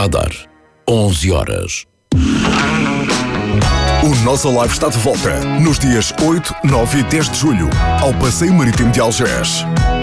a dar 11 horas. O Nossa Live está de volta nos dias 8, 9 e 10 de julho ao Passeio Marítimo de Algés.